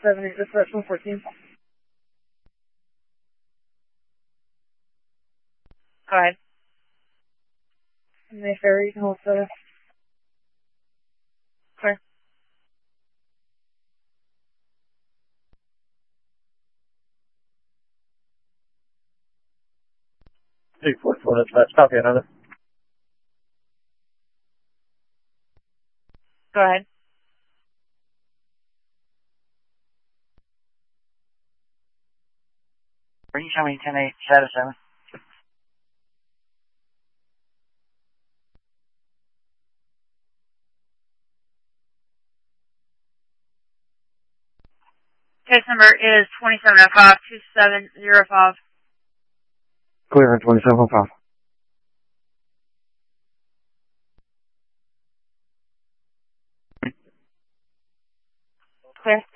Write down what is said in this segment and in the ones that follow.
70, dispatch 114. Go ahead. Mayfair, you can hold soda. Clear. Two, 44, dispatch. Copy another. Go ahead. Are you showing 10-8, Shadow 7? Case number is 2705-2705. Clear on 2705. Clear.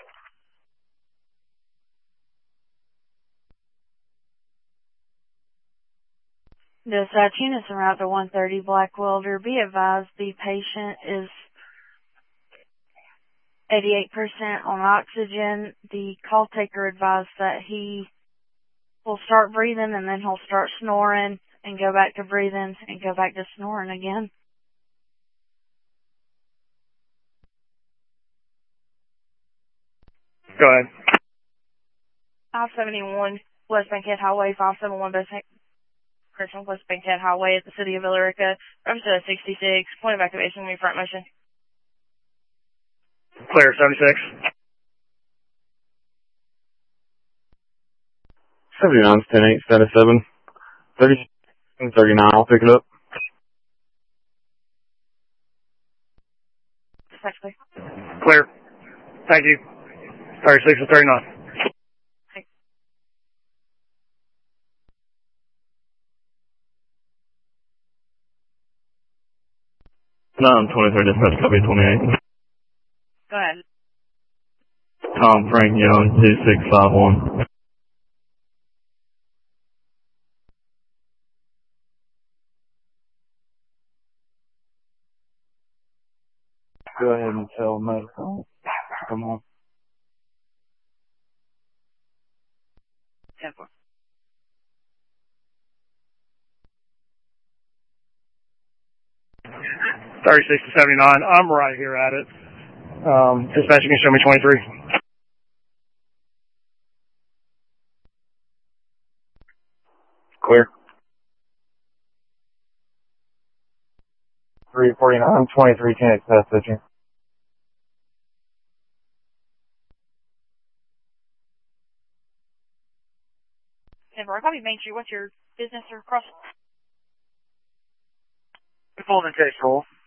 This Tunis en route to 130 Black Welder. Be advised the patient is 88% on oxygen. The call taker advised that he will start breathing and then he'll start snoring and go back to breathing and go back to snoring again. Go ahead. 571 West Bankhead Highway, 571 West Bankhead Highway at the city of Villarica. Representative 66. Point of activation, me front motion. Clear, 76. 79, 10-8, status 7. 37, 39, I'll pick it up. Actually. Clear. Thank you. 36 and 39. No, I'm 23, dispatch, copy 28. Go ahead. Tom Frank Young, 2651. Go ahead and tell medical. Come on. 10-4. $36 to 79. I'm right here at it. Dispatch, you can show me 23. Clear. 349, 23, 10 pass pitching. Denver, copy Main Street. What's your business or cross? Full and case roll.